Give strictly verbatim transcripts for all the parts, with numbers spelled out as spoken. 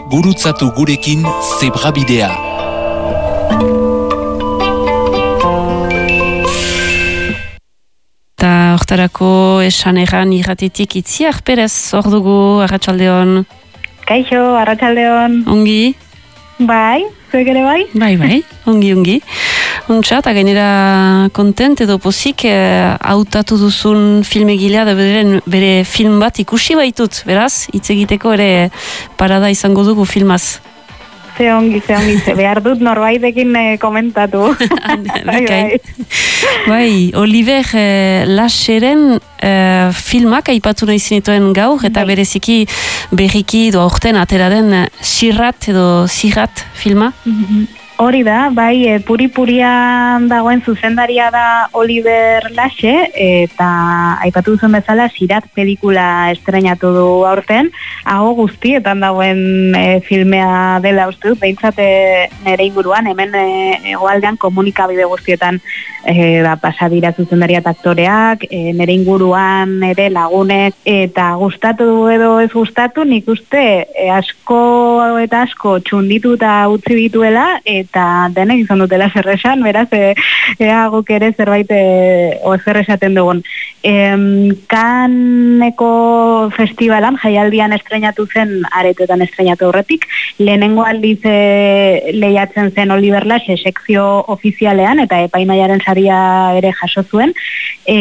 gurutzatu gurekin zebrabidea. Eta hortarako esan erran irratitik Itziar Perez, hor dugu, arratsaldeon. Kaixo, arratsaldeon. Ongi? Bai, zuek ere bai? Bai, bai, ongi, ongi. Ontsa, eta gainera kontent edo pozik eh, hautatu duzun filmegilea da bere, bere film bat ikusi baitut, beraz, hitz egiteko ere parada izango dugu filmaz. Ze ongi, ze ongi, ze behar dut norbaitekin eh, komentatu. bai, bai. Bai, Oliver eh, Lacheren eh, filmak aipatu nahi zinituen gaur, eta bai. Bereziki berriki edo aurten atera den Sirrat edo Sirrat filma. Mm-hmm. Hori da, bai, e, puri-purian dagoen zuzendaria da Oliver Lache, eta aipatu duzen bezala Sirat pelikula estrenatu du aurten, hago guztietan dagoen e, filmea dela uste dut, behintzat nire inguruan, hemen e, hegoaldean komunikabide guztietan e, da, pasadira zuzendaria eta aktoreak, e, nire inguruan ere lagunek, eta gustatu edo ez gustatu, nik uste e, asko eta asko txunditu eta utzi dituela, eta denek izan dutela zer esan, beraz, e, ea guk ere zerbait e, o zer esaten dugun. E, Kaneko festivalan, jaialdian estrenatu zen, aretoetan estrenatu horretik, lehenengo aldiz e, lehiatzen zen Oliver Lache sekzio ofizialean, eta epaimaiaren saria ere jaso zuen. E,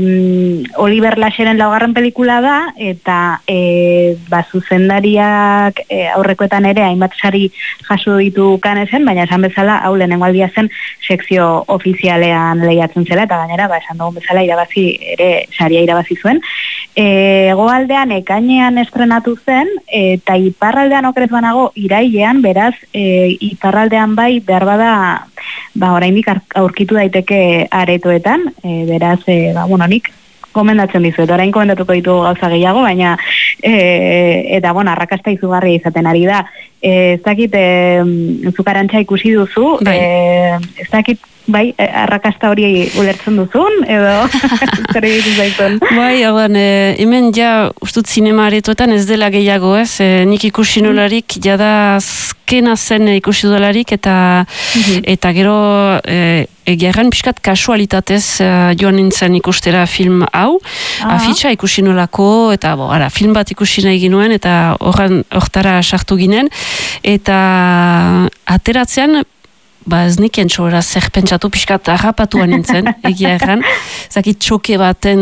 Oliver Lacheren laugarren pelikula da, eta e, ba, zuzendariak e, aurrekoetan ere hainbat sari jaso ditu Kanesen, baina esan bezala, hau lehenengo aldia zen sekzio ofizialean lehiatzen zela, eta gainera, ba, esan dugun bezala, irabazi ere, saria irabazi zuen. Hegoaldean ekainean estrenatu zen, eta iparraldean okerez banago irailean, beraz, e, iparraldean bai, behar bada, ba, oraindik aurkitu daiteke aretoetan, e, beraz, e, ba, bueno, nik komendatzen dizuet, orain komendatuko ditugu gauza gehiago, baina e, eta, bueno, arrakasta izugarria izaten ari da. E, ez dakit, e, Zukarantza ikusi duzu, bai. E, ez dakit, bai, arrakasta hori ulertzen duzun, edo zer egiten zaitun. Bai, hauan, e, hemen ja, ustut zinema aretoetan ez dela gehiago, ez? E, nik ikusi nolarik, jada azkena zen ikusi dolarik, eta, mm-hmm. eta gero, e, egiarren pixkat kasualitatez uh, joan nintzen ikustera film hau, ah. afitxa ikusi nolako, eta bo, ara, film bat ikusi nahi ginuen, eta hortara sartu ginen, eta ateratzean, ba ez nikien txora zer pentsatu pixkat harrapatuan nintzen, egia erran, zakit txoke baten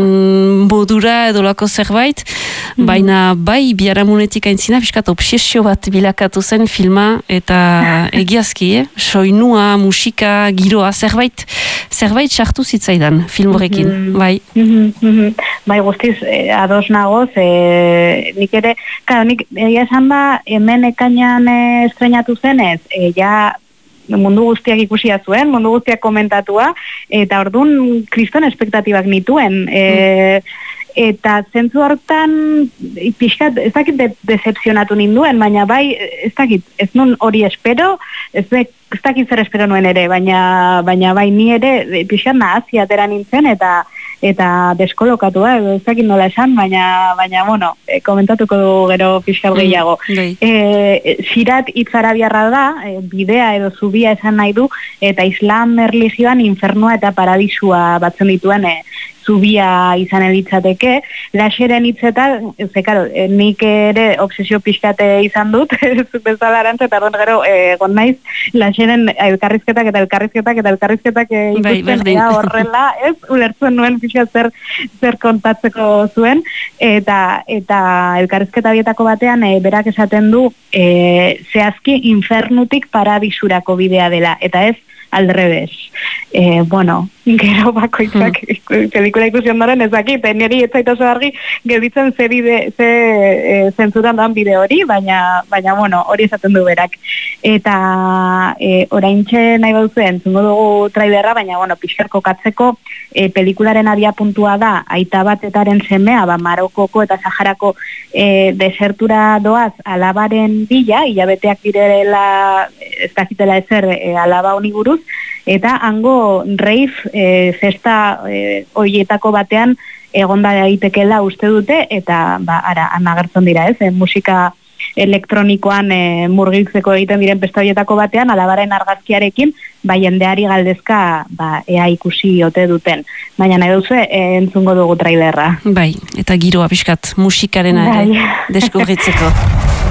modura edo lako zerbait, mm-hmm. baina bai biaramunetik aintzina pixkat obsesio bat bilakatu zen filma, eta egiazki, eh? Soinua, musika, giroa, zerbait, zerbait sartu zitzaidan film horrekin, mm-hmm. bai. Mm-hmm. Bai guztiz, eh, ados nagoz, eh, nik ere, claro, nik egia esan ba, hemen ekainan eh, estrenatu zenez, eh, ja, mundu guztiak ikusia zuen, mundu guztiak komentatua, eta orduan kriston espektatibak nituen. E, eta zentzu hortan, pixkat, ez dakit de, decepzionatu ninduen, baina bai, ez dakit, ez nun hori espero, ez, de, ez dakit zer espero nuen ere, baina, baina bai ni ere, pixkat nahazi atera nintzen, eta eta deskolokatua, ez dakit nola esan, baina, baina bueno, e, komentatuko du gero pixkat gehiago. Mm, e, Sirat hitz arabiarra da, e, bidea edo zubia esan nahi du, eta islam erlijioan infernua eta paradisua batzen dituen e, zubia izan elitzateke. Lacheren hitzetan, ze, karo, e, nik ere obsesio pixkate izan dut, bezala arantza, eta ron gero, egon naiz, Lacheren elkarrizketak eta elkarrizketak eta elkarrizketak e, ikusten bai, horrela, ez, ulertzen nuen pixka zer, zer kontatzeko zuen, eta eta elkarrizketa bietako batean, e, berak esaten du, e, zehazki infernutik paradisurako bidea dela, eta ez, aldrebes. Eh, bueno, gero bakoitzak hmm. pelikula ikusi ondoren ezakit, niri ez zait oso argi gelditzen ze bide, ze e, zentzutan dan bide hori, baina, baina bueno, hori esaten du berak. Eta e, oraintxe nahi baduzu entzungo dugu trailerra, baina bueno, pixkar kokatzeko e, pelikularen abia puntua da, aita batetaren semea, ba, Marokoko eta Saharako e, desertura doaz alabaren bila, hilabeteak direla ez dakitela ezer e, alaba honi buruz, eta hango rave e, festa e, oietako batean egonda egitekeela uste dute, eta ba, ara, anagertzen dira ez, e, musika elektronikoan e, murgiltzeko egiten diren pesta horietako batean, alabaren argazkiarekin, ba, jendeari galdezka ba, ea ikusi ote duten. Baina nahi duzu, e, entzungo dugu trailerra. Bai, eta giroa pixkat musikarena ere deskubritzeko.